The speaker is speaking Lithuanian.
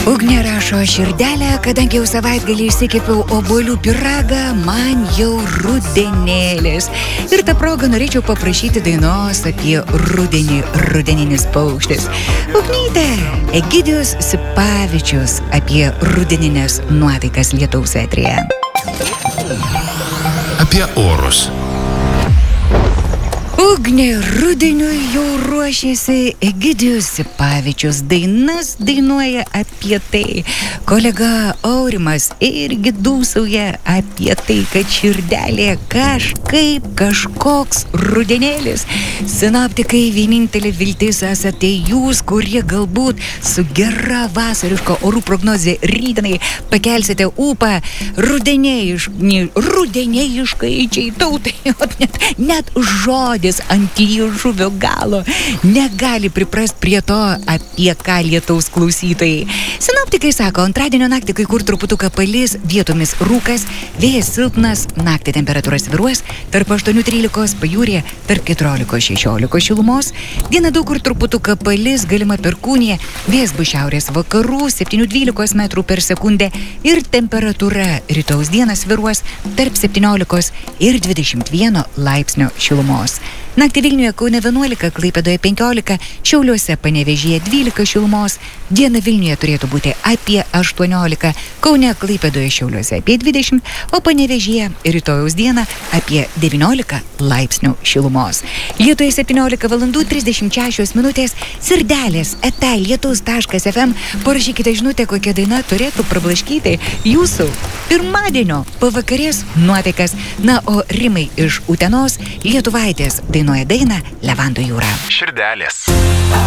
Ugnė rašo: širdelę, kadangi jau savaitgalį išsikepiau obuolių pyragą, man jau rudenėlis. Ir tą progą norėčiau paprašyti dainos apie rudenį, rudeninis paukštis. Ugnyte, Egidijus Sipavičius apie rudeninės nuotaikas lietaus eteryje. Apie orus. Ugnė, rudeniui jau ruošiasi Egidijus Sipavičius. Dainas dainuoja apie tai. Kolega Aurimas irgi dūsauja apie tai, kad širdelė kažkoks rudenėlis. Sinoptikai, vienintelė viltis esate jūs, kurie galbūt su gera vasariško orų prognozė rytdienai pakelsite ūpą rudenėjiškai tautai. Net žodis ant liežuvio galo negali priprast prie to, apie ką lietaus klausytojai. Sinoptikai sako, antradienio naktį kai kur truputuką palis, vietomis rūkas, vėjas silpnas, naktį temperatūra svyruos tarp 8-13, pajūryje tarp 14-16 šilumos. Dieną daug kur truputuką palis, galima perkūnija, vėjas bus šiaurės vakarų 7-12 metrų per sekundę ir temperatūra rytojaus dieną svyruos tarp 17 ir 21 laipsnio šilumos. Naktį Vilniuje, Kaune 11, Klaipėdoje 15, Šiauliuose, Panevėžyje 12 šilumos, diena Vilniuje turėtų būti apie 18, Kaune, Klaipėdoje, Šiauliuose apie 20, o Panevėžyje rytojaus dieną apie 19 laipsnių šilumos. Lietuvai 17 valandų 36 minutės, Sirdelės @lietus.fm, parašykite žinutę, kokia daina turėtų prablaškyti jūsų pirmadienio pavakarės nuotaikas. Na, o Rimai iš Utenos, lietuvaitės dainuoja dainą Levandų jūra. Širdelės.